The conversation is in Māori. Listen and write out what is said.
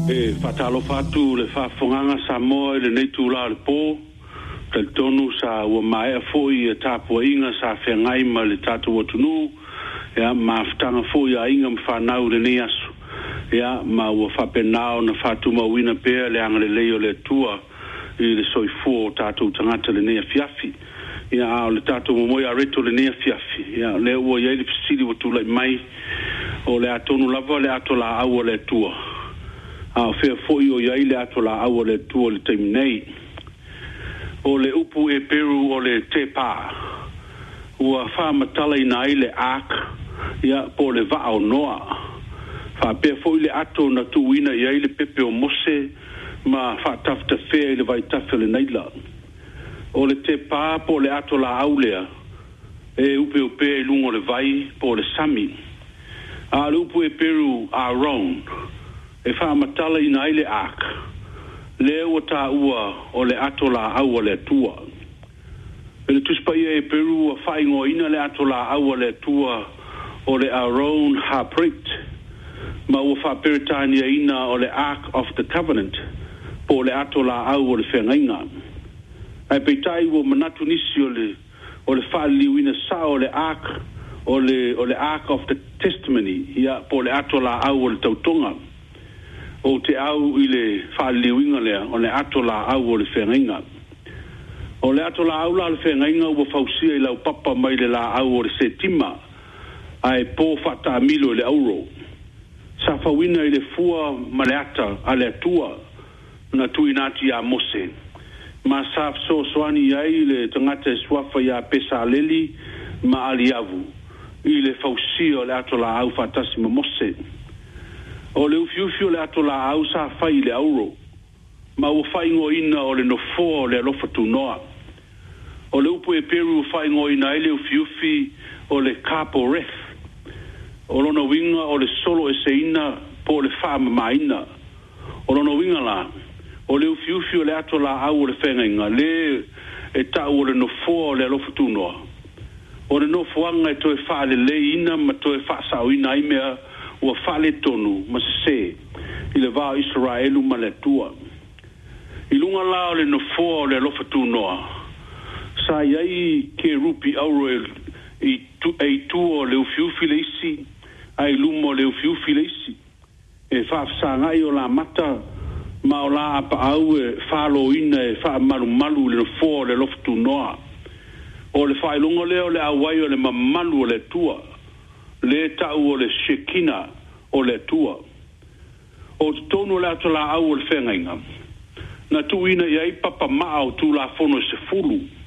E fatalo fatu le fafonganga Samoa le nei tula le po te tonu sa ua mai foi e tapua inga sa whengai ma le tatu watunu ya ma ftanga foi a inga mfanau le nei asu ya ma ua whapenao na fatu ma wina pea le anga le leo le tua i le soifu o tatu tangata le nei fiafi ya le tatu momoia reto le nei fiafi ya le ua iei le fisiri watula mai o le atonu lava le atola aua le tua a fe foi o ia ile atola au le tu le terminei o le upu e peru o le tepa ua fa matala ina ile ak ia po le va o noa fa pe foi le ato na tu ina ia ile pepe o mose ma fa tafta fe ile vai tafele naila o le tepa po le atola au lea e upe o pe lungo le vai po le sami a le upu e peru a round e fa matala ina ile ak le o ta ua o le atola au le tua le tuspa e peru a fa ingo ina le atola au le tua o le Aaron Haprit ma o fa peritania ina o le Ark of the Covenant po le atola au le fengainga ai peitai o manatu nisi o le fa liwina sa o le Ark o le Ark of the Testimony ia po le atola au le tautonga o te au i le whaaliwinga lea, o le atola au o le whengainga. O le atola au la le whengainga ua whausia i lau papa mai le la au o le setima, ai pō whata amilo i le auro. Sa whawina i le fua maleata a le atua, na tui nati a mose. Ma sa so soani ai le tangata swafa ia pesa leli ma aliavu, i le whausia o le atola au whatasi ma mose. O le ufiufi o le atola au sa fai le auro ma ua fai ngoina o le nofo o le alofa tunoa o le upu e peru fai ngoina ele ufiufi o le kapo ref o lona winga o le solo e seina po le whaama maina o lona winga la o le ufiufi o le atola au o le whengainga le e tau o le nofo o le alofa tunoa o le nofo anga e toe wha le le ina ma toe wha sao ina imea ua fale tonu ma se i le vā Israelu ma le tua. I lunga la o le nofo o le alofa tunoa. Sa iai ke rupi auro e tu o le ufiufi le isi, ai lumo le ufiufi le isi. E whaafsangai o la mata, ma o la apa au e whalo ina e wha malu le nofo o le alofa tunoa. O le whailunga leo le awai o le mamalu o le tua. Le tau o le shekina o le tua. O tonu le atola au o le whengainga. Na tu ina iai papa maa o tu la fono se fulu.